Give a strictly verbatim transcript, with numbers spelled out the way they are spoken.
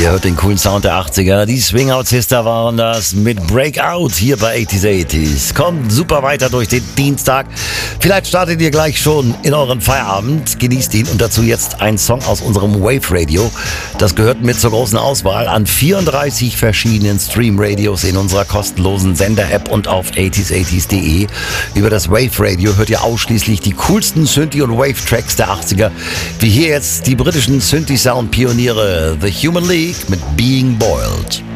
Ihr hört den coolen Sound der achtziger. Die Swing-Out Sister waren das mit Breakout hier bei achtziger achtziger. Kommt super weiter durch den Dienstag. Vielleicht startet ihr gleich schon in euren Feierabend. Genießt ihn und dazu jetzt ein Song aus unserem Wave Radio. Das gehört mit zur großen Auswahl an vierunddreißig verschiedenen Stream-Radios in unserer kostenlosen Sender-App und auf achtziger achtziger punkt de. Über das Wave Radio hört ihr ausschließlich die coolsten Synthi- und Wave-Tracks der achtziger. Wie hier jetzt die britischen Synthi-Sound-Pioniere The Human League mit Being Boiled.